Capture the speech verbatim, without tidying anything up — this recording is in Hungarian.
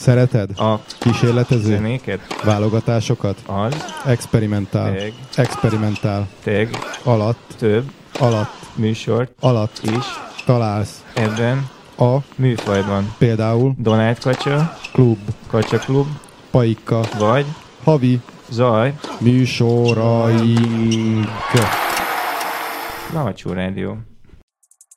Szereted? A kísérletező? zenéket? Válogatásokat? Az. Experimentál. Teg. Experimentál. Teg. Alatt. Több. Alatt. Műsort. Alatt. Is. Találsz. Ebben. A. Műfajban. Például. Donát kacsa. Klub. Kacsa klub. Paika. Vagy. Havi. Zaj. Műsoraink. Lahacsó rádió.